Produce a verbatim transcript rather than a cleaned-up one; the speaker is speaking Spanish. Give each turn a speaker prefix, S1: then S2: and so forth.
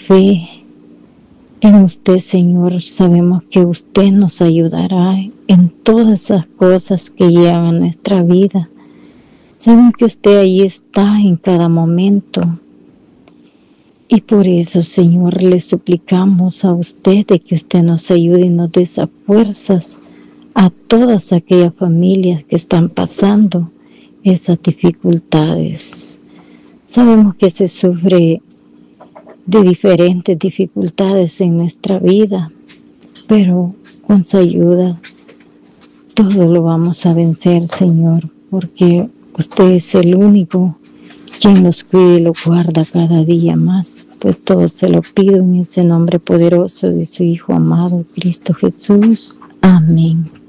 S1: fe en usted, Señor. Sabemos que usted nos ayudará en todas esas cosas que llegan a nuestra vida. Sabemos que usted ahí está en cada momento. Y por eso, Señor, le suplicamos a usted de que usted nos ayude y nos dé esas fuerzas a todas aquellas familias que están pasando esas dificultades. Sabemos que se sufre de diferentes dificultades en nuestra vida, pero con su ayuda todo lo vamos a vencer, Señor, porque usted es el único quien nos cuida y lo guarda cada día más. Pues todo se lo pido en ese nombre poderoso de su Hijo amado, Cristo Jesús. Amén.